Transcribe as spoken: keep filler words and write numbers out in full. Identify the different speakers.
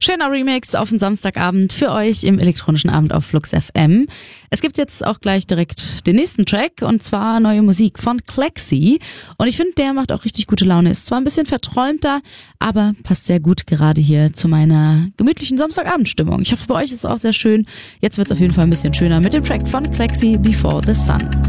Speaker 1: Schöner Remix auf den Samstagabend für euch im elektronischen Abend auf Flux F M. Es gibt jetzt auch gleich direkt den nächsten Track und zwar neue Musik von Klexi. Und ich finde, der macht auch richtig gute Laune. Ist zwar ein bisschen verträumter, aber passt sehr gut gerade hier zu meiner gemütlichen Samstagabendstimmung. Ich hoffe, bei euch ist es auch sehr schön. Jetzt wird es auf jeden Fall ein bisschen schöner mit dem Track von Klexi, Before the Sun.